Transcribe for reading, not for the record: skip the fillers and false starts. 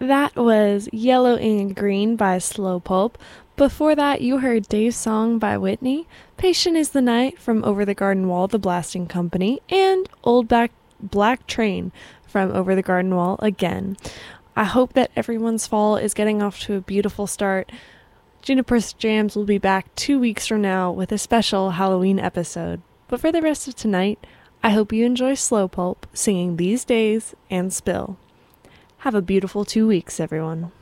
That was Yellow and Green by Slow Pulp. Before that, you heard Dave's Song by Whitney, Patient is the Night from Over the Garden Wall, The Blasting Company, and Black Train from Over the Garden Wall again. I hope that everyone's fall is getting off to a beautiful start. Juniper's Jams will be back 2 weeks from now with a special Halloween episode. But for the rest of tonight, I hope you enjoy Slow Pulp singing These Days and Spill. Have a beautiful 2 weeks, everyone.